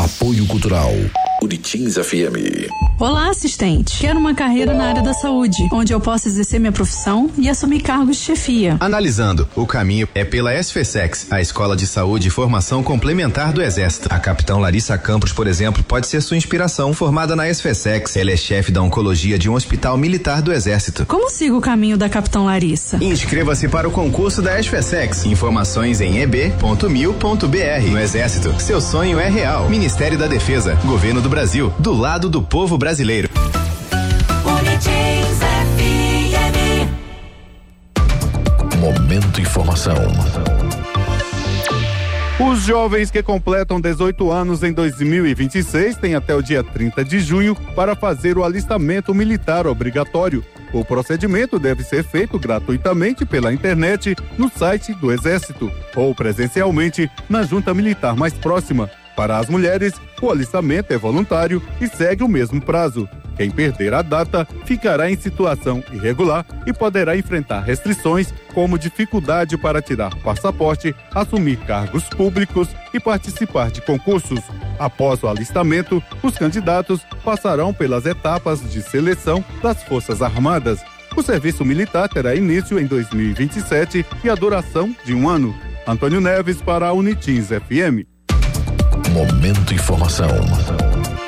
Apoio Cultural Unitins FM. Olá, assistente. Quero uma carreira na área da saúde, onde eu possa exercer minha profissão e assumir cargos de chefia. Analisando, o caminho é pela SFSEX, a Escola de Saúde e Formação Complementar do Exército. A capitão Larissa Campos, por exemplo, pode ser sua inspiração. Formada na SFSEX, ela é chefe da oncologia de um hospital militar do Exército. Como sigo o caminho da capitão Larissa? Inscreva-se para o concurso da SFSEX. Informações em eb.mil.br. No Exército, seu sonho é real. Ministério da Defesa, Governo do Brasil, do lado do povo brasileiro. Momento Informação. Os jovens que completam 18 anos em 2026 têm até o dia 30 de junho para fazer o alistamento militar obrigatório. O procedimento deve ser feito gratuitamente pela internet no site do Exército ou presencialmente na junta militar mais próxima. Para as mulheres, o alistamento é voluntário e segue o mesmo prazo. Quem perder a data ficará em situação irregular e poderá enfrentar restrições como dificuldade para tirar passaporte, assumir cargos públicos e participar de concursos. Após o alistamento, os candidatos passarão pelas etapas de seleção das Forças Armadas. O serviço militar terá início em 2027 e a duração de 1 ano. Antônio Neves para a Unitins FM. Momento Informação.